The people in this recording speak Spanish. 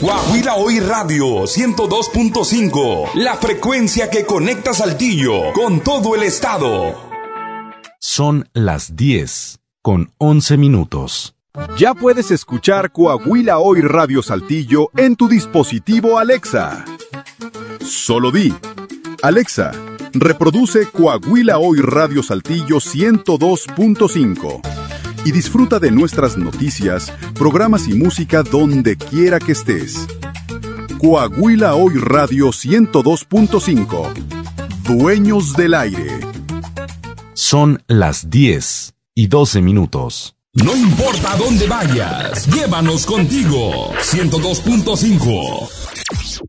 Coahuila Hoy Radio 102.5, la frecuencia que conecta Saltillo con todo el estado. Son las 10:11. Ya puedes escuchar Coahuila Hoy Radio Saltillo en tu dispositivo Alexa. Solo di: Alexa, reproduce Coahuila Hoy Radio Saltillo 102.5 y disfruta de nuestras noticias, programas y música donde quiera que estés. Coahuila Hoy Radio 102.5. Dueños del aire. Son las 10:12. No importa dónde vayas, llévanos contigo. 102.5.